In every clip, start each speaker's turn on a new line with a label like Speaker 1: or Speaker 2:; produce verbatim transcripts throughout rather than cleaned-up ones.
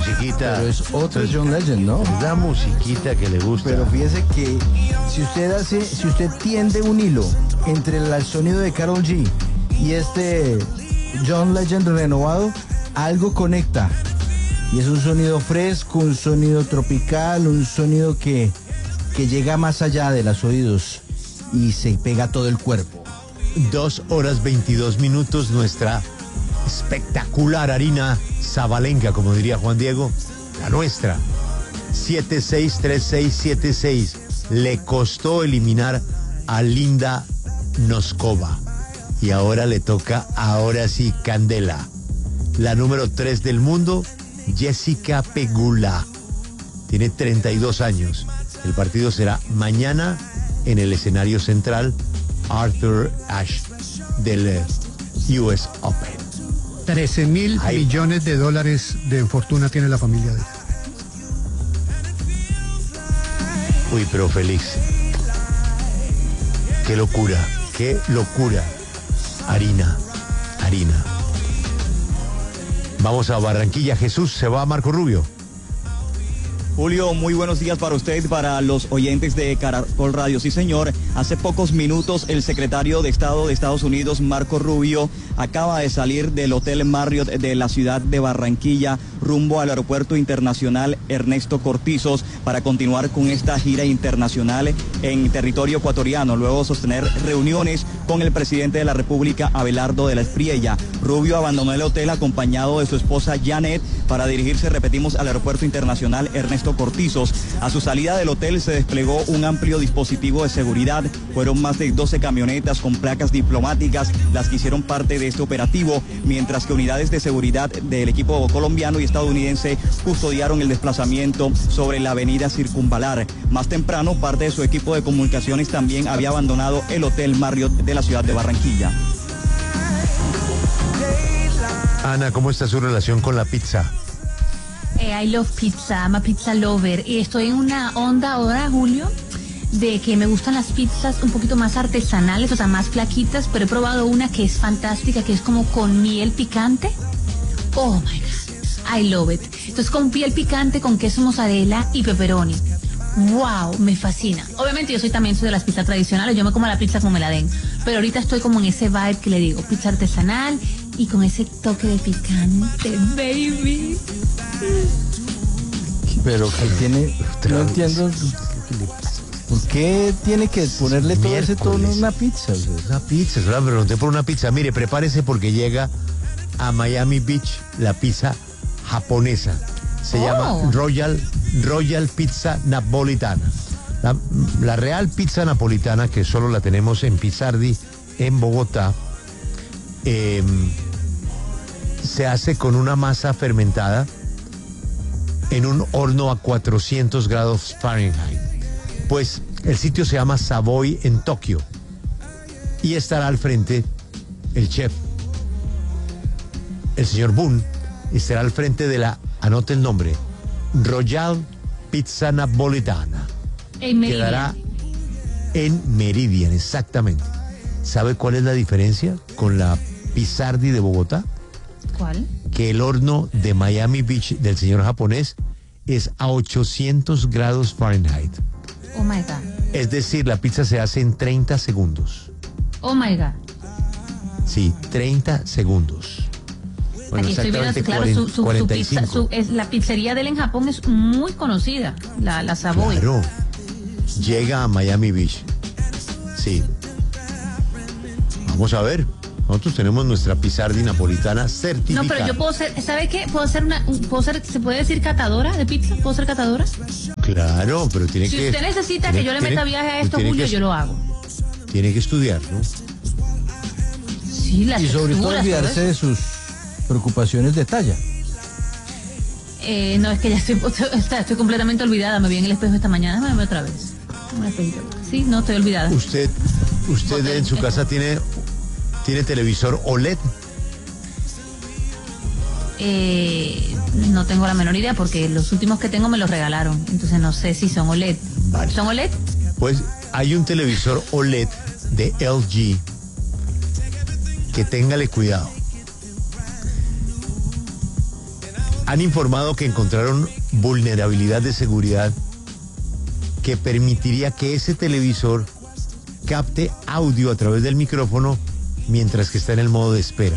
Speaker 1: musiquita.
Speaker 2: Pero es otro John Legend, ¿no?
Speaker 1: Es la musiquita que le gusta.
Speaker 2: Pero fíjese que si usted hace, si usted tiende un hilo entre el sonido de Karol G y este John Legend renovado, algo conecta. Y es un sonido fresco, un sonido tropical, un sonido que, que llega más allá de los oídos y se pega a todo el cuerpo.
Speaker 1: Dos horas veintidós minutos, nuestra espectacular harina Zabalenka, como diría Juan Diego, la nuestra. siete seis tres seis siete seis. Le costó eliminar a Linda Noskova. Y ahora le toca, ahora sí, Candela. La número tres del mundo, Jessica Pegula. Tiene treinta y dos años. El partido será mañana en el escenario central Arthur Ashe del U S Open.
Speaker 3: trece mil millones de dólares de fortuna tiene la familia de él.
Speaker 1: Uy, pero Félix, qué locura, qué locura. Harina, harina. Vamos a Barranquilla. Jesús, se va a Marco Rubio.
Speaker 4: Julio, muy buenos días para usted, para los oyentes de Caracol Radio. Sí, señor, hace pocos minutos el secretario de Estado de Estados Unidos, Marco Rubio, acaba de salir del Hotel Marriott de la ciudad de Barranquilla rumbo al Aeropuerto Internacional Ernesto Cortizos para continuar con esta gira internacional en territorio ecuatoriano, luego de sostener reuniones con el presidente de la República, Abelardo de la Espriella. Rubio abandonó el hotel acompañado de su esposa Janet para dirigirse, repetimos, al Aeropuerto Internacional Ernesto Cortizos. A su salida del hotel se desplegó un amplio dispositivo de seguridad. Fueron más de doce camionetas con placas diplomáticas las que hicieron parte de este operativo, mientras que unidades de seguridad del equipo colombiano y estadounidense custodiaron el desplazamiento sobre la avenida Circunvalar. Más temprano, parte de su equipo de comunicaciones también había abandonado el Hotel Marriott de la ciudad de Barranquilla.
Speaker 1: Ana, ¿cómo está su relación con la pizza?
Speaker 5: Eh, I love pizza, I'm a pizza lover. Y estoy en una onda ahora, Julio, de que me gustan las pizzas un poquito más artesanales, o sea, más flaquitas, pero he probado una que es fantástica, que es como con miel picante. Oh my God, I love it. Entonces, con piel picante, con queso mozzarella y pepperoni. Wow, me fascina. Obviamente yo soy también soy de las pizzas tradicionales, yo me como la pizza como me la den, pero ahorita estoy como en ese vibe que le digo, pizza artesanal y con ese toque de picante, baby.
Speaker 2: Pero que tiene, no entiendo por qué tiene que ponerle todo ese tono a una pizza. O sea,
Speaker 1: una pizza, solo me pregunté por una pizza. Mire, prepárese porque llega a Miami Beach la pizza japonesa. Se oh. llama Royal, Royal Pizza Napolitana. La, la real pizza napolitana, que solo la tenemos en Pizzardi, en Bogotá, eh, se hace con una masa fermentada en un horno a cuatrocientos grados Fahrenheit. Pues el sitio se llama Savoy en Tokio y estará al frente el chef, el señor Boone, estará al frente de la, anote el nombre, Royal Pizza Napolitana.
Speaker 5: En Meridian.
Speaker 1: Quedará en Meridian, exactamente. ¿Sabe cuál es la diferencia con la Pizzardi de Bogotá?
Speaker 5: ¿Cuál?
Speaker 1: Que el horno de Miami Beach del señor japonés es a ochocientos grados Fahrenheit.
Speaker 5: Oh my God.
Speaker 1: Es decir, la pizza se hace en treinta segundos.
Speaker 5: Oh my God.
Speaker 1: Sí, treinta segundos. Bueno,
Speaker 5: aquí estoy viendo, claro, su, su, su pizza, su, es, la pizzería de él en Japón es muy conocida, la, la Savoy.
Speaker 1: Claro, llega a Miami Beach. Sí. Vamos a ver. Nosotros tenemos nuestra Pizzardi napolitana certificada.
Speaker 5: No, pero yo puedo ser, ¿sabe qué? Puedo ser una, puedo ser, ¿se puede decir catadora de pizza? ¿Puedo ser catadora?
Speaker 1: Claro, pero tiene
Speaker 5: si
Speaker 1: que...
Speaker 5: Si usted necesita
Speaker 1: tiene,
Speaker 5: que yo le
Speaker 1: tiene,
Speaker 5: meta viaje a esto, Julio,
Speaker 1: que,
Speaker 5: yo lo hago.
Speaker 1: Tiene que estudiar, ¿no?
Speaker 5: Sí, la
Speaker 2: y sobre todo olvidarse de sus preocupaciones de talla.
Speaker 5: Eh, no, es que ya estoy, estoy completamente olvidada. Me vi en el espejo esta mañana, me veo otra vez. Sí, no, estoy olvidada.
Speaker 1: ¿Usted, usted en su casa tiene... ¿Tiene televisor O L E D?
Speaker 5: Eh, no tengo la menor idea porque los últimos que tengo me los regalaron. Entonces no sé si son O L E D.
Speaker 1: Vale.
Speaker 5: ¿Son O L E D?
Speaker 1: Pues hay un televisor O L E D de L G que téngale cuidado. han informado que encontraron vulnerabilidad de seguridad que permitiría que ese televisor capte audio a través del micrófono mientras que está en el modo de espera.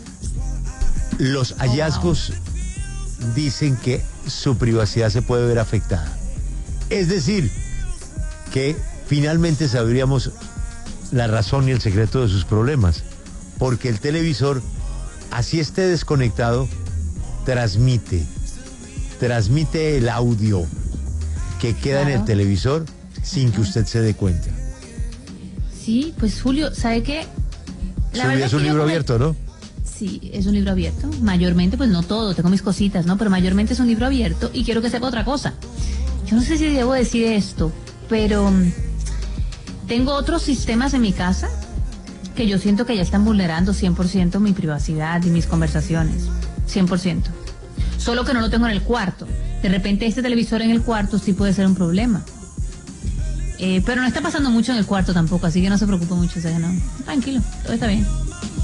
Speaker 1: Los hallazgos dicen que su privacidad se puede ver afectada. Es decir, que finalmente sabríamos la razón y el secreto de sus problemas, porque el televisor, así esté desconectado, transmite, transmite el audio que queda
Speaker 5: Claro.
Speaker 1: en el televisor sin que usted se dé cuenta.
Speaker 5: Sí, pues Julio, ¿sabe qué? La
Speaker 1: Eso
Speaker 5: verdad
Speaker 1: es un
Speaker 5: que yo
Speaker 1: libro
Speaker 5: como-
Speaker 1: abierto, ¿no?
Speaker 5: Sí, es un libro abierto. Mayormente, pues no todo, tengo mis cositas, ¿no? Pero mayormente es un libro abierto y quiero que sepa otra cosa. Yo no sé si debo decir esto, pero mm, tengo otros sistemas en mi casa que yo siento que ya están vulnerando cien por ciento mi privacidad y mis conversaciones. cien por ciento. Solo que no lo tengo en el cuarto. De repente este televisor en el cuarto sí puede ser un problema. Eh, pero no está pasando mucho en el cuarto tampoco, así que no se preocupe mucho, o sea, no. Tranquilo, todo está bien.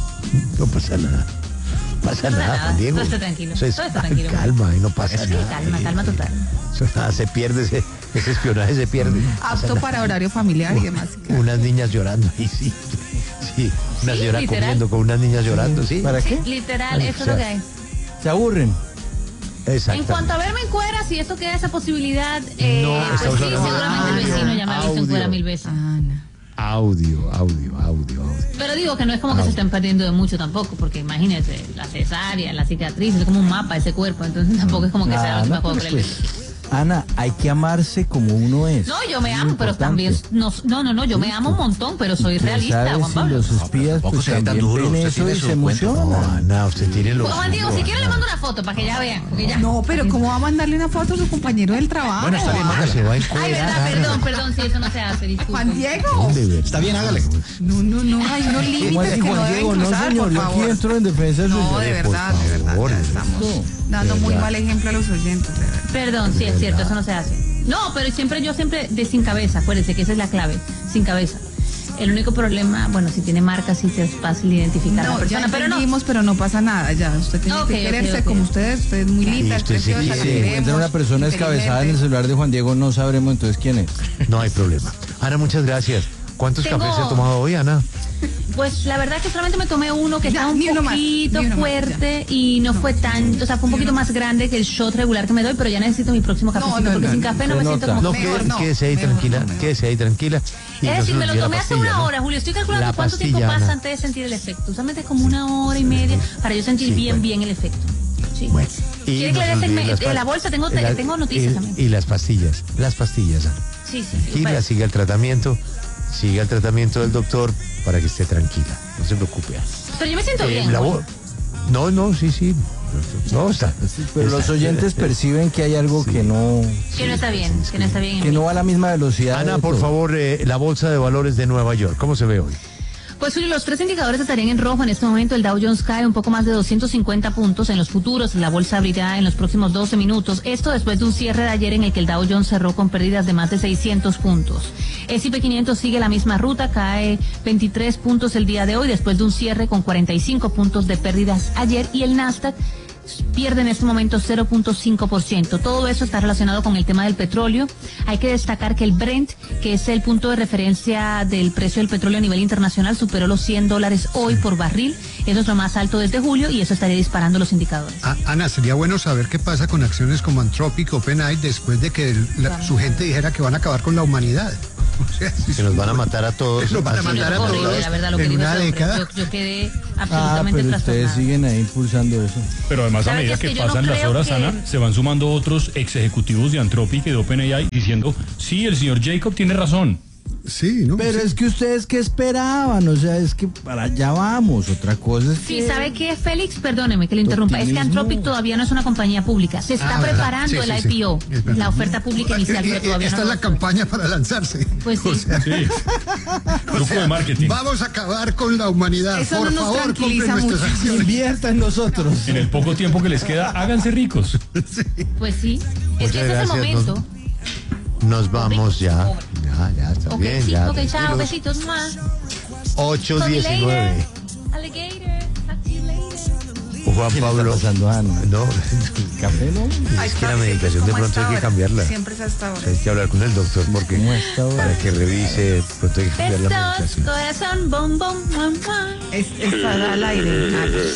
Speaker 1: No pasa nada. No pasa
Speaker 5: No pasa
Speaker 1: nada,
Speaker 5: nada,
Speaker 1: Juan Diego.
Speaker 5: todo está tranquilo,
Speaker 1: Eso es-
Speaker 5: todo está tranquilo.
Speaker 1: Calma, y no pasa
Speaker 5: Sí,
Speaker 1: nada.
Speaker 5: calma, calma total.
Speaker 1: Eso nada, se pierde, ese, ese espionaje se pierde.
Speaker 6: Apto para horario familiar y demás.
Speaker 1: Unas niñas llorando ahí, sí. Sí, una
Speaker 5: Sí,
Speaker 1: señora
Speaker 5: literal.
Speaker 1: comiendo con unas niñas llorando, sí.
Speaker 2: ¿Para qué?
Speaker 5: Literal, eso es lo que hay.
Speaker 2: ¿Se aburren?
Speaker 1: Exacto.
Speaker 5: En cuanto a verme en cuera, si esto queda esa posibilidad, eh,
Speaker 1: No,
Speaker 5: pues
Speaker 1: estamos
Speaker 5: sí,
Speaker 1: hablando de
Speaker 5: seguramente el vecino ya me ha visto en
Speaker 1: audio.
Speaker 5: cuera mil veces.
Speaker 6: Ana.
Speaker 1: Audio, audio, audio, audio.
Speaker 5: Pero digo que no es como que se estén perdiendo de mucho tampoco, porque imagínense, la cesárea, la cicatriz, es como un mapa ese cuerpo, entonces tampoco es como que sea la
Speaker 2: Ah,
Speaker 5: última
Speaker 2: no,
Speaker 5: cosa
Speaker 2: pero
Speaker 5: para el
Speaker 2: pues, Ana, hay que amarse como uno es.
Speaker 5: No, yo me
Speaker 2: Es
Speaker 5: amo, pero
Speaker 2: importante.
Speaker 5: también, no, no, no, no, yo me amo un montón, pero soy
Speaker 2: Usted
Speaker 5: realista,
Speaker 2: sabe
Speaker 5: Juan
Speaker 2: si
Speaker 5: Pablo.
Speaker 2: los espías
Speaker 7: tampoco
Speaker 2: pues
Speaker 7: se ve tan
Speaker 2: también
Speaker 7: duro,
Speaker 2: ven
Speaker 7: usted
Speaker 2: eso
Speaker 7: tiene
Speaker 2: y
Speaker 7: su
Speaker 2: se
Speaker 7: cuenta.
Speaker 1: No,
Speaker 2: emocionan.
Speaker 1: Ana, usted tiene los.
Speaker 5: Pues, Juan Diego, si quiere le mando una foto para que ya vean, porque ya...
Speaker 6: No, pero ¿cómo va a mandarle una foto a su compañero del trabajo?
Speaker 7: Bueno, está bien,
Speaker 1: Ah, se va a
Speaker 5: Ay,
Speaker 1: encuerar,
Speaker 5: verdad,
Speaker 1: Ana.
Speaker 5: perdón, perdón, si eso no se hace, disculpe.
Speaker 6: Juan Diego.
Speaker 1: ¿Dónde, verdad?
Speaker 7: Está bien, hágale.
Speaker 6: No, no, no, hay unos
Speaker 2: ¿Cómo
Speaker 6: límites
Speaker 2: así,
Speaker 6: que no
Speaker 2: Juan
Speaker 6: deben
Speaker 2: Diego? No,
Speaker 6: cruzar,
Speaker 2: señor,
Speaker 6: por
Speaker 2: yo aquí
Speaker 6: favor.
Speaker 2: entro en defensa suya.
Speaker 6: No, de
Speaker 1: por
Speaker 6: verdad, de verdad,
Speaker 1: favor,
Speaker 6: ya
Speaker 1: de
Speaker 6: estamos
Speaker 2: verdad.
Speaker 6: dando
Speaker 1: De
Speaker 6: muy
Speaker 1: verdad.
Speaker 6: mal ejemplo a los oyentes, de verdad.
Speaker 5: Perdón, sí, es cierto, eso no se hace. No, pero siempre yo siempre de sin cabeza, acuérdense que esa es la clave, sin cabeza. El único problema, bueno, si tiene marcas sí es fácil identificar a la
Speaker 6: No, ya
Speaker 5: persona, pero no.
Speaker 6: entendimos, pero no pasa nada, ya. Usted tiene
Speaker 5: Ok,
Speaker 6: que
Speaker 5: ok,
Speaker 6: quererse
Speaker 5: ok.
Speaker 6: como usted es, usted es muy linda,
Speaker 1: usted sí
Speaker 6: preciosa,
Speaker 1: quiere.
Speaker 6: la
Speaker 2: Si
Speaker 6: queremos,
Speaker 2: encuentra una persona descabezada en el
Speaker 6: inteligente.
Speaker 2: celular de Juan Diego, no sabremos entonces quién es.
Speaker 1: No hay problema. Ana, muchas gracias. ¿Cuántos
Speaker 5: Tengo-
Speaker 1: cafés se ha tomado hoy, Ana?
Speaker 5: Pues la verdad que solamente me tomé uno que
Speaker 6: Ya,
Speaker 5: estaba un
Speaker 6: ni uno más,
Speaker 5: poquito
Speaker 6: ni uno más,
Speaker 5: fuerte y no fue tan, o sea, fue un poquito más grande que el shot regular que me doy, pero ya necesito mi próximo cafecito
Speaker 6: no,
Speaker 5: porque
Speaker 6: no,
Speaker 5: sin
Speaker 6: no,
Speaker 5: café no
Speaker 2: se
Speaker 5: me siento
Speaker 2: nota.
Speaker 5: como...
Speaker 1: No,
Speaker 6: Mejor
Speaker 1: qué-
Speaker 6: no,
Speaker 1: quédese ahí
Speaker 6: mejor
Speaker 1: tranquila,
Speaker 6: no, mejor.
Speaker 1: quédese ahí tranquila. Y
Speaker 5: Es
Speaker 1: no se
Speaker 5: decir,
Speaker 1: nos
Speaker 5: me lo
Speaker 1: olvide la
Speaker 5: tomé hace
Speaker 1: pastilla,
Speaker 5: una
Speaker 1: ¿no?
Speaker 5: hora, Julio. Estoy calculando
Speaker 1: La
Speaker 5: cuánto tiempo
Speaker 1: pastilla,
Speaker 5: pasa
Speaker 1: Ana.
Speaker 5: antes de sentir el efecto. Usualmente es como una hora y media para yo sentir
Speaker 1: Sí,
Speaker 5: bien,
Speaker 1: bueno.
Speaker 5: bien el efecto. Sí.
Speaker 1: Bueno,
Speaker 5: ¿Quiere
Speaker 1: no
Speaker 5: que
Speaker 1: se
Speaker 5: le
Speaker 1: olvide
Speaker 5: den
Speaker 1: las
Speaker 5: de la
Speaker 1: pas-
Speaker 5: bolsa? Tengo,
Speaker 1: la-
Speaker 5: tengo noticias
Speaker 1: y,
Speaker 5: también.
Speaker 1: y las pastillas, las pastillas, Ana.
Speaker 5: Sí, sí, sí.
Speaker 1: Tranquila,
Speaker 5: Vale.
Speaker 1: siga el tratamiento, siga el tratamiento del doctor para que esté tranquila. No se preocupe. Ana.
Speaker 5: Pero yo me siento
Speaker 1: Eh,
Speaker 5: bien.
Speaker 1: la
Speaker 5: hoy.
Speaker 1: vo- No, no, sí, sí. No, está.
Speaker 2: Pero
Speaker 1: está-
Speaker 2: los oyentes perciben que hay algo que no,
Speaker 5: Que no está bien, que no está bien. en
Speaker 2: que
Speaker 5: mí.
Speaker 2: no va a la misma velocidad.
Speaker 1: Ana,
Speaker 2: de
Speaker 1: por
Speaker 2: todo.
Speaker 1: favor, eh, la bolsa de valores de Nueva York, ¿cómo se ve hoy?
Speaker 5: Pues Julio, los tres indicadores estarían en rojo en este momento. El Dow Jones cae un poco más de doscientos cincuenta puntos en los futuros. La bolsa abrirá en los próximos doce minutos. Esto después de un cierre de ayer en el que el Dow Jones cerró con pérdidas de más de seiscientos puntos. El S y P quinientos sigue la misma ruta, cae veintitrés puntos el día de hoy después de un cierre con cuarenta y cinco puntos de pérdidas ayer. Y el Nasdaq pierde en este momento cero punto cinco por ciento. Todo eso está relacionado con el tema del petróleo. Hay que destacar que el Brent, que es el punto de referencia del precio del petróleo a nivel internacional, superó los cien dólares hoy por barril. Eso es lo más alto desde julio y eso estaría disparando los indicadores.
Speaker 3: A- Ana, sería bueno saber qué pasa con acciones como Anthropic, OpenAI, después de que el- la- su gente dijera que van a acabar con la humanidad. O sea, si
Speaker 1: Que nos van a matar a todos.
Speaker 3: Nos van a
Speaker 5: Sí,
Speaker 3: matar a
Speaker 5: es horrible,
Speaker 3: todos
Speaker 5: la verdad, lo que
Speaker 3: en
Speaker 5: dijo
Speaker 3: una
Speaker 5: ese hombre.
Speaker 3: década.
Speaker 5: Yo, yo quedé
Speaker 2: Ah,
Speaker 5: absolutamente
Speaker 2: pero ustedes
Speaker 5: trastornada.
Speaker 2: siguen ahí impulsando eso.
Speaker 8: Pero además, a
Speaker 5: ¿Sabe
Speaker 8: medida
Speaker 5: qué?
Speaker 8: que,
Speaker 5: Es que yo no
Speaker 8: pasan las
Speaker 5: creo
Speaker 8: horas,
Speaker 5: que-
Speaker 8: Ana, se van sumando otros ex ejecutivos de Anthropic y de OpenAI diciendo, sí, el señor Jacob tiene razón.
Speaker 3: Sí, ¿no?
Speaker 2: Pero
Speaker 3: Sí.
Speaker 2: es que ustedes qué esperaban, o sea, es que para allá vamos. Otra cosa es
Speaker 5: Sí,
Speaker 2: que
Speaker 5: ¿sabe qué, Félix? Perdóneme que le interrumpa. Es que
Speaker 2: Optimismo.
Speaker 5: Anthropic todavía no es una compañía pública. Se está
Speaker 3: Ah, ¿verdad?
Speaker 5: preparando
Speaker 3: Sí,
Speaker 5: el
Speaker 3: sí,
Speaker 5: I
Speaker 3: sí.
Speaker 5: P O,
Speaker 3: Es verdad.
Speaker 5: la oferta pública inicial, pero todavía
Speaker 3: Esta
Speaker 5: no
Speaker 3: es
Speaker 5: lo
Speaker 3: la campaña para lanzarse.
Speaker 5: Pues sí.
Speaker 3: O sea,
Speaker 8: Sí.
Speaker 3: o
Speaker 8: Truco
Speaker 3: sea,
Speaker 8: de marketing.
Speaker 3: Vamos a acabar con la humanidad.
Speaker 6: Eso
Speaker 3: Por
Speaker 6: no nos
Speaker 3: favor, compren
Speaker 6: tranquiliza
Speaker 3: nuestras
Speaker 6: mucho.
Speaker 3: acciones.
Speaker 2: invierta en nosotros.
Speaker 8: En el poco tiempo que les queda, háganse ricos.
Speaker 5: Pues sí. Es que ese es el
Speaker 1: gracias,
Speaker 5: momento.
Speaker 1: Nos, nos vamos ya. Ya, ya, está
Speaker 5: Ok,
Speaker 1: bien.
Speaker 5: sí,
Speaker 1: ya,
Speaker 5: ok, chao,
Speaker 1: tranquilos.
Speaker 5: besitos más.
Speaker 1: ocho
Speaker 5: Talk to you
Speaker 1: diecinueve.
Speaker 5: later. Alligator. Talk to you later.
Speaker 1: Juan
Speaker 2: ¿Qué le
Speaker 1: Pablo.
Speaker 2: está pasando a Ana?
Speaker 1: No,
Speaker 2: ¿Café no?
Speaker 1: es que la medicación de pronto hay que cambiarla.
Speaker 6: Siempre es hasta ahora.
Speaker 1: Hay que hablar con el doctor porque
Speaker 2: ¿Cómo está ahora?
Speaker 1: para que revise, pronto hay que cambiar la
Speaker 5: Besos,
Speaker 1: medicación.
Speaker 5: corazón, bom, bom, bom, bom.
Speaker 6: Es, está al aire.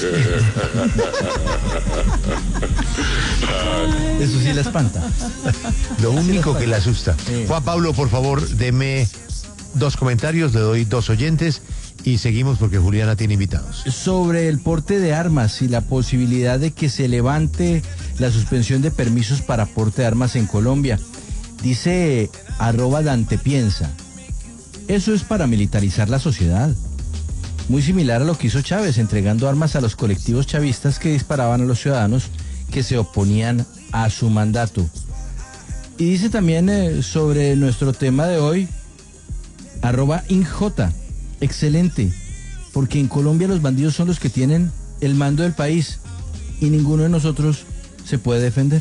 Speaker 2: Eso sí la espanta.
Speaker 1: Lo único que le asusta.
Speaker 2: Sí.
Speaker 1: Juan Pablo, por favor, deme dos comentarios, le doy dos oyentes y seguimos porque Juliana tiene invitados.
Speaker 2: Sobre el porte de armas y la posibilidad de que se levante la suspensión de permisos para porte de armas en Colombia. Dice arroba Dante Piensa. Eso es para militarizar la sociedad. Muy similar a lo que hizo Chávez, entregando armas a los colectivos chavistas que disparaban a los ciudadanos que se oponían a su mandato. Y dice también eh, sobre nuestro tema de hoy, arroba Inj. Excelente, porque en Colombia los bandidos son los que tienen el mando del país y ninguno de nosotros se puede defender.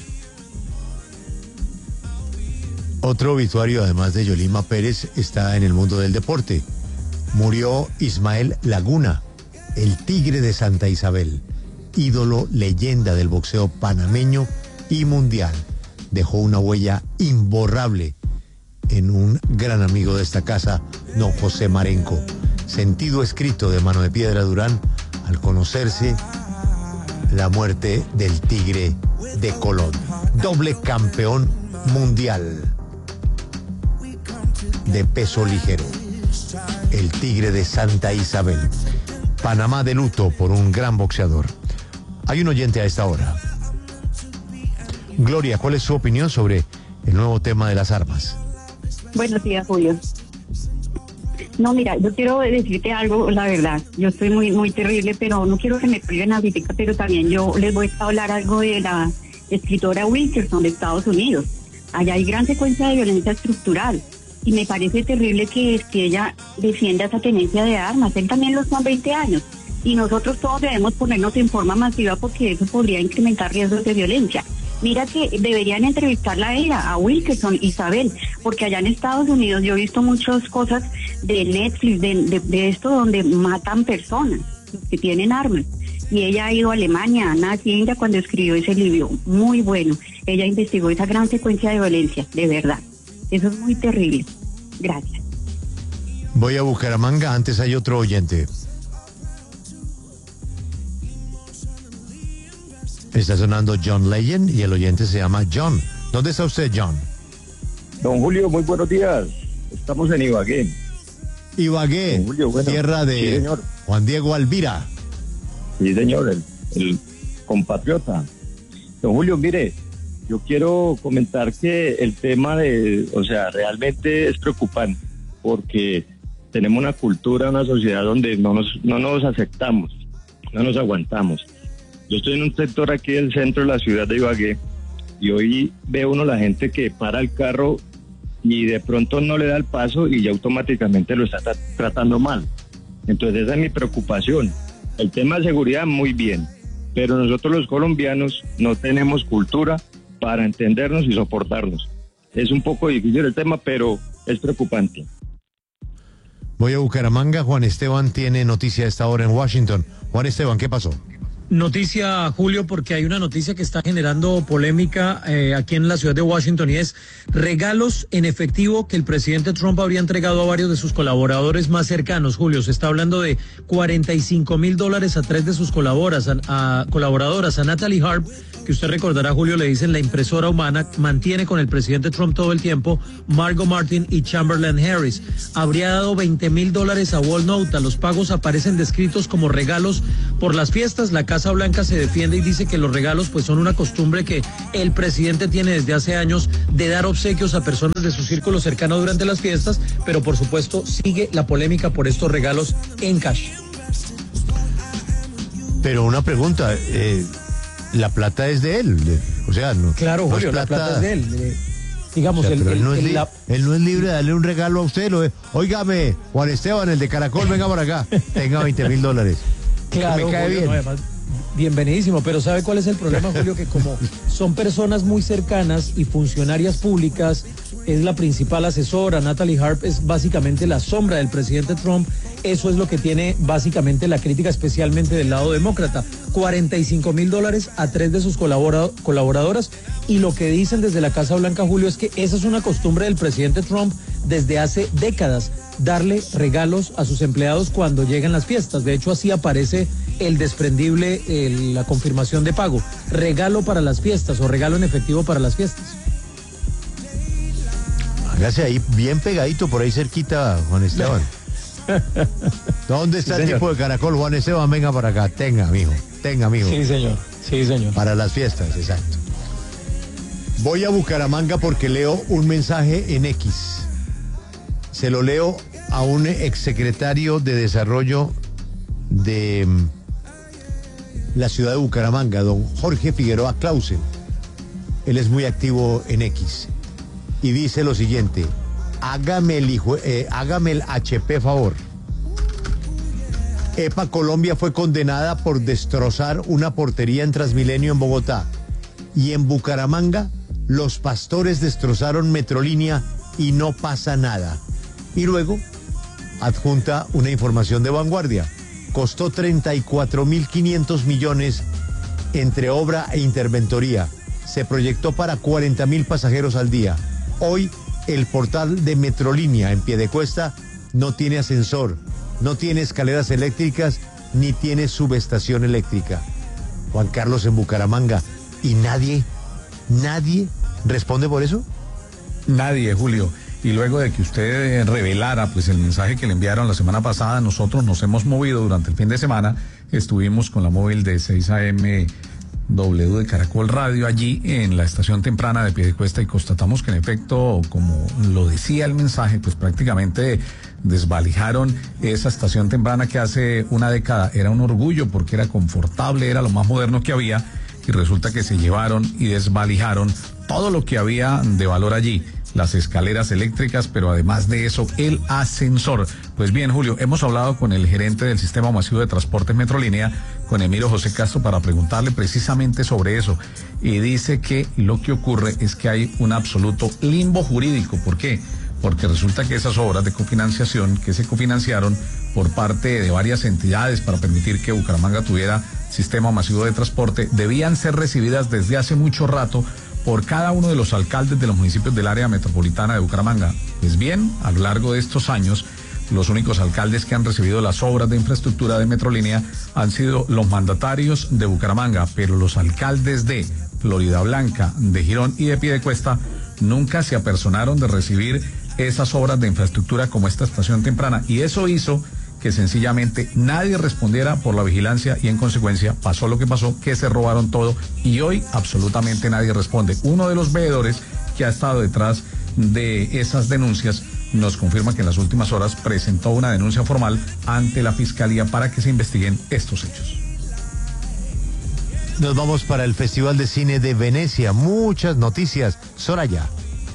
Speaker 1: Otro obituario, además de Yolima Pérez, está en el mundo del deporte. Murió Ismael Laguna, el Tigre de Santa Isabel, ídolo, leyenda del boxeo panameño y mundial. Dejó una huella imborrable en un gran amigo de esta casa, don José Marenco. Sentido escrito de Mano de Piedra Durán al conocerse la muerte del Tigre de Colón. Doble campeón mundial de peso ligero. El Tigre de Santa Isabel. Panamá de luto por un gran boxeador. Hay un oyente a esta hora. Gloria, ¿cuál es su opinión sobre el nuevo tema de las armas?
Speaker 7: Buenos días, Julio. No, mira, yo quiero decirte algo, la verdad. Yo estoy muy muy terrible, pero no quiero que me priven ahorita, pero también yo les voy a hablar algo de la escritora Wilkerson de Estados Unidos. Allá hay gran secuencia de violencia estructural y me parece terrible que, que ella defienda esa tenencia de armas. Él también lo son veinte años y nosotros todos debemos ponernos en forma masiva porque eso podría incrementar riesgos de violencia. Mira que deberían entrevistarla a ella, a Wilkerson, Isabel, porque allá en Estados Unidos yo he visto muchas cosas de Netflix, de, de, de esto donde matan personas, los que tienen armas. Y ella ha ido a Alemania, a Nazi India, cuando escribió ese libro, muy bueno. Ella investigó esa gran secuencia de violencia, de verdad. Eso es muy terrible. Gracias.
Speaker 1: Voy a Bucaramanga, antes hay otro oyente. Está sonando John Legend y el oyente se llama John. ¿Dónde está usted, John?
Speaker 9: Don Julio, muy buenos días. Estamos en Ibagué.
Speaker 1: Ibagué,
Speaker 9: Don Julio, bueno,
Speaker 1: tierra de
Speaker 9: sí, señor.
Speaker 1: Juan Diego Alvira.
Speaker 9: Sí, señor, el, el compatriota. Don Julio, mire, yo quiero comentar que el tema de, o sea, realmente es preocupante porque tenemos una cultura, una sociedad donde no nos, no nos aceptamos, no nos aguantamos. Yo estoy en un sector aquí del centro de la ciudad de Ibagué y hoy ve uno la gente que para el carro y de pronto no le da el paso y ya automáticamente lo está tra- tratando mal. Entonces esa es mi preocupación. El tema de seguridad muy bien, pero nosotros los colombianos no tenemos cultura para entendernos y soportarnos. Es un poco difícil el tema, pero es preocupante.
Speaker 1: Voy a Bucaramanga, Juan Esteban tiene noticia a esta hora en Washington. Juan Esteban, ¿qué pasó?
Speaker 10: Noticia, Julio, porque hay una noticia que está generando polémica eh, aquí en la ciudad de Washington y es regalos en efectivo que el presidente Trump habría entregado a varios de sus colaboradores más cercanos. Julio, se está hablando de cuarenta y cinco mil dólares a tres de sus colaboradoras, a, a colaboradoras, a Natalie Harp, que usted recordará, Julio, le dicen la impresora humana, mantiene con el presidente Trump todo el tiempo, Margot Martin y Chamberlain Harris. Habría dado veinte mil dólares a Walnut. Los pagos aparecen descritos como regalos por las fiestas. La Casa Blanca se defiende y dice que los regalos pues son una costumbre que el presidente tiene desde hace años de dar obsequios a personas de su círculo cercano durante las fiestas, pero por supuesto sigue la polémica por estos regalos en cash.
Speaker 1: Pero una pregunta, eh, la plata es de él, de, o sea, no.
Speaker 10: Claro,
Speaker 1: no
Speaker 10: Julio,
Speaker 1: es
Speaker 10: la
Speaker 1: plata,
Speaker 10: plata es de él. Eh, digamos,
Speaker 1: o sea,
Speaker 10: el,
Speaker 1: pero él,
Speaker 10: el,
Speaker 1: no es
Speaker 10: el,
Speaker 1: li-
Speaker 10: la...
Speaker 1: él no es libre de darle un regalo a usted. Lo, óigame, Juan Esteban, el de Caracol, venga por acá, tenga veinte mil dólares.
Speaker 10: Claro,
Speaker 1: me cae
Speaker 10: Julio,
Speaker 1: bien.
Speaker 10: no, además, bienvenidísimo, pero ¿sabe cuál es el problema, Julio? Que como son personas muy cercanas y funcionarias públicas, es la principal asesora, Natalie Harp es básicamente la sombra del presidente Trump Eso es lo que tiene básicamente la crítica, especialmente del lado demócrata. cuarenta y cinco mil dólares a tres de sus colabora- colaboradoras. Y lo que dicen desde la Casa Blanca, Julio, es que esa es una costumbre del presidente Trump desde hace décadas, darle regalos a sus empleados cuando llegan las fiestas. De hecho, así aparece el desprendible, el, la confirmación de pago. Regalo para las fiestas o regalo en efectivo para las fiestas.
Speaker 1: Hágase ahí bien pegadito, por ahí cerquita, Juan Esteban. ¿Dónde está
Speaker 10: Sí,
Speaker 1: el
Speaker 10: señor.
Speaker 1: tipo de caracol? Juan Esteban, venga para acá. Tenga, mijo. Tenga, mijo.
Speaker 10: Sí, señor. Sí, señor.
Speaker 1: Para las fiestas, exacto. Voy a Bucaramanga porque leo un mensaje en X. Se lo leo a un exsecretario de Desarrollo de mm, la ciudad de Bucaramanga, don Jorge Figueroa Clausen. Él es muy activo en X. Y dice lo siguiente: hágame el, hijo, eh, hágame el H P favor. EPA Colombia fue condenada por destrozar una portería en Transmilenio en Bogotá. Y en Bucaramanga, los pastores destrozaron Metrolínea y no pasa nada. Y luego, adjunta una información de Vanguardia. Costó treinta y cuatro mil quinientos millones entre obra e interventoría. Se proyectó para cuarenta mil pasajeros al día. Hoy, el portal de Metrolínea en Piedecuesta no tiene ascensor, no tiene escaleras eléctricas, ni tiene subestación eléctrica. Juan Carlos, en Bucaramanga, ¿y nadie, nadie responde por eso?
Speaker 11: Nadie, Julio. Y luego de que usted revelara pues el mensaje que le enviaron la semana pasada, nosotros nos hemos movido durante el fin de semana. Estuvimos con la móvil de seis A M W de Caracol Radio allí en la estación temprana de Piedecuesta y constatamos que en efecto, como lo decía el mensaje, pues prácticamente desvalijaron esa estación temprana que hace una década era un orgullo porque era confortable, era lo más moderno que había, y resulta que se llevaron y desvalijaron todo lo que había de valor allí. Las escaleras eléctricas, pero además de eso, el ascensor. Pues bien, Julio, hemos hablado con el gerente del Sistema Masivo de Transportes Metrolínea, con Emiro José Castro, para preguntarle precisamente sobre eso. Y dice que lo que ocurre es que hay un absoluto limbo jurídico. ¿Por qué? Porque resulta que esas obras de cofinanciación que se cofinanciaron por parte de varias entidades para permitir que Bucaramanga tuviera Sistema Masivo de Transporte debían ser recibidas desde hace mucho rato por cada uno de los alcaldes de los municipios del área metropolitana de Bucaramanga. Pues bien, a lo largo de estos años, los únicos alcaldes que han recibido las obras de infraestructura de Metrolínea han sido los mandatarios de Bucaramanga, pero los alcaldes de Florida Blanca, de Girón y de Piedecuesta nunca se apersonaron de recibir esas obras de infraestructura como esta estación temprana, y eso hizo que sencillamente nadie respondiera por la vigilancia y en consecuencia pasó lo que pasó, que se robaron todo y hoy absolutamente nadie responde. Uno de los veedores que ha estado detrás de esas denuncias nos confirma que en las últimas horas presentó una denuncia formal ante la Fiscalía para que se investiguen estos hechos.
Speaker 1: Nos vamos para el Festival de Cine de Venecia. Muchas noticias. Soraya.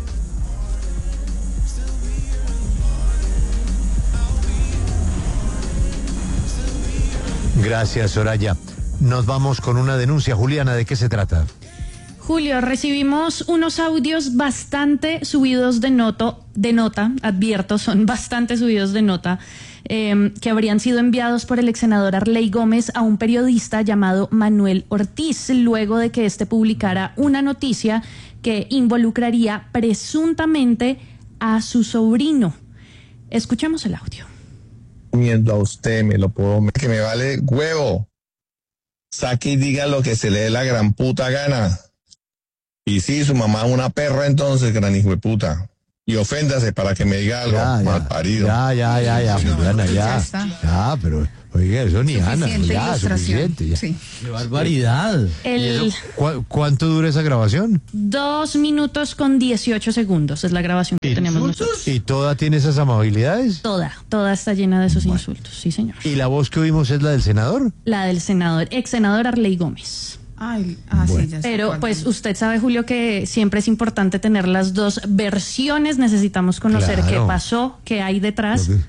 Speaker 1: Gracias, Soraya. Nos vamos con una denuncia. Juliana, ¿de qué se trata?
Speaker 12: Julio, recibimos unos audios bastante subidos de, noto, de nota, advierto, son bastante subidos de nota, eh, que habrían sido enviados por el ex senador Arley Gómez a un periodista llamado Manuel Ortiz, luego de que éste publicara una noticia que involucraría presuntamente a su sobrino. Escuchemos el audio.
Speaker 13: Miento a usted, me lo puedo... Que me vale huevo. Saque y diga lo que se le dé la gran puta gana. Y sí, su mamá es una perra, entonces, gran hijo de puta. Y oféndase para que me diga algo,
Speaker 1: Ya, ya,
Speaker 13: mal parido.
Speaker 1: Ya, ya, ya, ya, Juliana, ya.
Speaker 6: Ya está.
Speaker 1: Ya, pero, oiga, eso ni Ana.
Speaker 6: Suficiente
Speaker 1: Ya,
Speaker 6: ilustración.
Speaker 1: suficiente. Ya.
Speaker 6: Sí.
Speaker 2: ¡Qué barbaridad!
Speaker 1: ¿Y eso,
Speaker 12: El
Speaker 1: cu- ¿Cuánto dura esa grabación?
Speaker 12: dos minutos con dieciocho segundos es la grabación que tenemos nosotros.
Speaker 1: ¿Y toda tiene esas amabilidades?
Speaker 12: Toda, toda está llena de esos insultos, sí señor.
Speaker 1: ¿Y la voz que oímos es la del senador?
Speaker 12: La del senador, ex senador Arley Gómez.
Speaker 6: Ay, ah,
Speaker 1: Bueno.
Speaker 6: sí, ya sé
Speaker 12: Pero
Speaker 6: cuál.
Speaker 12: pues usted sabe, Julio, que siempre es importante tener las dos versiones. Necesitamos conocer
Speaker 1: Claro.
Speaker 12: qué pasó, qué hay detrás.
Speaker 1: Lo que-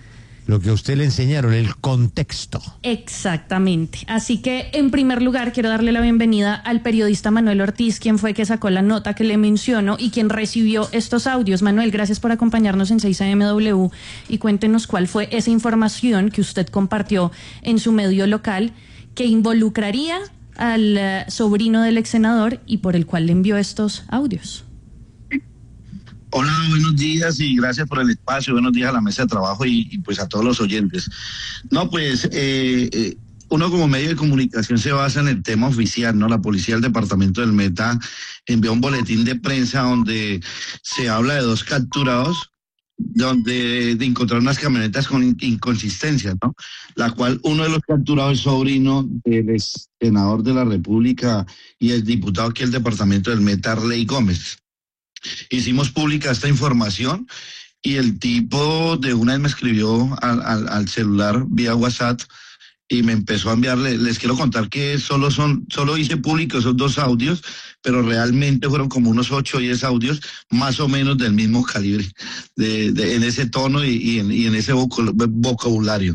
Speaker 1: lo que a usted le enseñaron, el contexto.
Speaker 12: Exactamente. Así que, en primer lugar, quiero darle la bienvenida al periodista Manuel Ortiz, quien fue que sacó la nota que le menciono y quien recibió estos audios. Manuel, gracias por acompañarnos en seis A M W y cuéntenos cuál fue esa información que usted compartió en su medio local que involucraría al uh, sobrino del ex senador y por el cual le envió estos audios.
Speaker 14: Hola, buenos días y gracias por el espacio. Buenos días a la mesa de trabajo y, y pues a todos los oyentes. No, pues eh, eh, uno como medio de comunicación se basa en el tema oficial, ¿no? La policía del departamento del Meta envió un boletín de prensa donde se habla de dos capturados, donde de encontrar unas camionetas con inconsistencias, ¿no? La cual uno de los capturados es sobrino del ex senador de la República y el diputado aquí del departamento del Meta, Arley Gómez. Hicimos pública esta información y el tipo de una vez me escribió al, al, al celular vía WhatsApp y me empezó a enviarle. Les quiero contar que solo son, solo hice público esos dos audios, pero realmente fueron como unos ocho o diez audios más o menos del mismo calibre, de, de, en ese tono y, y, en, y en ese vocabulario.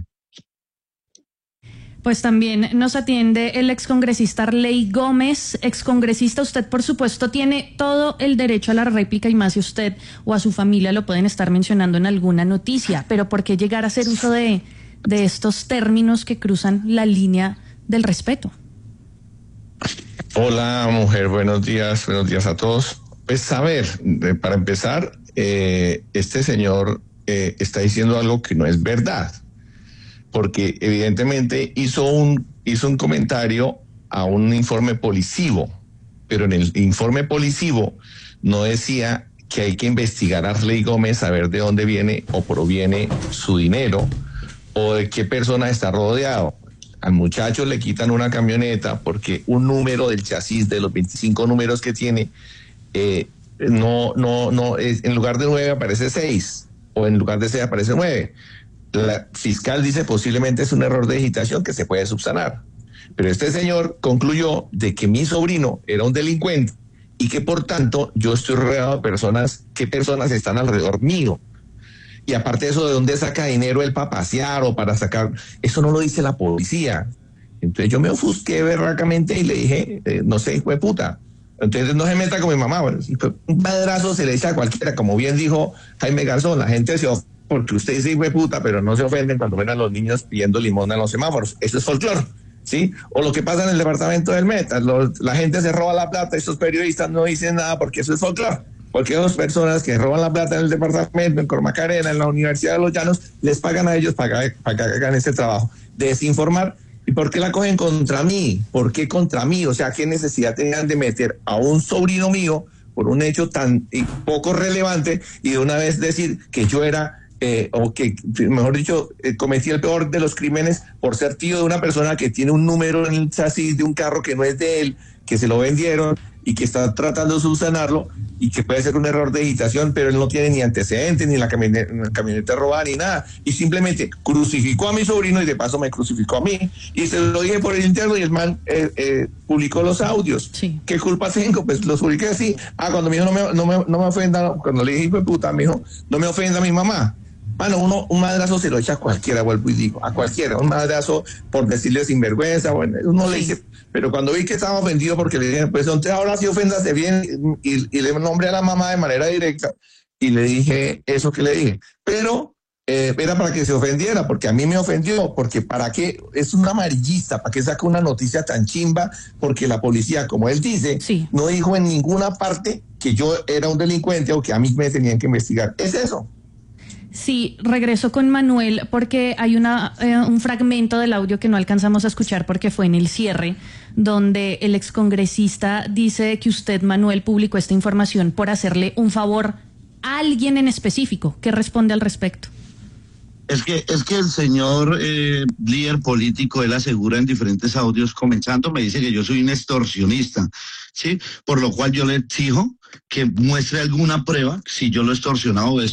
Speaker 12: Pues también nos atiende el excongresista Arley Gómez. Excongresista, usted por supuesto tiene todo el derecho a la réplica y más si usted o a su familia lo pueden estar mencionando en alguna noticia, pero ¿por qué llegar a hacer uso de, de estos términos que cruzan la línea del respeto?
Speaker 13: Hola mujer, buenos días, buenos días a todos. Pues a ver, eh, para empezar, eh, este señor eh, está diciendo algo que no es verdad, porque evidentemente hizo un, hizo un comentario a un informe policivo, pero en el informe policivo no decía que hay que investigar a Arley Gómez a ver de dónde viene o proviene su dinero o de qué persona está rodeado. Al muchacho le quitan una camioneta porque un número del chasis de los veinticinco números que tiene, eh, no, no, no, es, en lugar de nueve aparece seis, o en lugar de seis aparece nueve. La fiscal dice posiblemente es un error de digitación que se puede subsanar. Pero este señor concluyó de que mi sobrino era un delincuente y que por tanto yo estoy rodeado de personas, ¿qué personas están alrededor mío? Y aparte de eso, ¿de dónde saca dinero él para pasear o para sacar? Eso no lo dice la policía. Entonces yo me ofusqué berracamente y le dije, eh, no sé, hijo de puta. Entonces no se meta con mi mamá. Bueno, un madrazo se le echa a cualquiera, como bien dijo Jaime Garzón, la gente se ofende porque usted dice hijo de puta, pero no se ofenden cuando ven a los niños pidiendo limón en los semáforos. Eso es folclore, ¿sí? O lo que pasa en el departamento del Meta, los, la gente se roba la plata, estos periodistas no dicen nada porque eso es folclore. Porque dos personas que roban la plata en el departamento, en Cormacarena, en la Universidad de los Llanos, les pagan a ellos para que, para que hagan ese trabajo. Desinformar. ¿Y por qué la cogen contra mí? ¿Por qué contra mí? O sea, ¿qué necesidad tenían de meter a un sobrino mío por un hecho tan poco relevante y de una vez decir que yo era... Eh, o que, mejor dicho, eh, cometí el peor de los crímenes por ser tío de una persona que tiene un número en el chasis de un carro que no es de él, que se lo vendieron y que está tratando de subsanarlo y que puede ser un error de digitación, pero él no tiene ni antecedentes, ni la camioneta, la camioneta robada, ni nada, y simplemente crucificó a mi sobrino y de paso me crucificó a mí, y se lo dije por el interno y el man eh, eh, publicó los audios.
Speaker 12: Sí.
Speaker 13: ¿Qué culpa tengo? Pues los publiqué así. Ah, cuando me dijo no me, no me, no me ofenda, cuando le dije hijo de puta, me dijo no me ofenda a mi mamá. Bueno, uno, un madrazo se lo echa a cualquiera, vuelvo y digo, a cualquiera, un madrazo por decirle sinvergüenza, bueno, uno le dice, pero cuando vi que estaba ofendido porque le dije, pues entonces ahora sí oféndase bien, y, y le nombré a la mamá de manera directa, y le dije eso que le dije, pero eh, era para que se ofendiera, porque a mí me ofendió, porque para qué, es un amarillista, para qué saca una noticia tan chimba, porque la policía, como él dice, sí, no dijo en ninguna parte que yo era un delincuente o que a mí me tenían que investigar, es eso.
Speaker 12: Sí, regreso con Manuel porque hay una eh, un fragmento del audio que no alcanzamos a escuchar porque fue en el cierre, donde el excongresista dice que usted, Manuel, publicó esta información por hacerle un favor a alguien en específico. ¿Qué responde al respecto?
Speaker 14: Es que, es que el señor eh, líder político, él asegura en diferentes audios, comenzando, me dice que yo soy un extorsionista, ¿sí? Por lo cual yo le exijo que muestre alguna prueba si yo lo he extorsionado o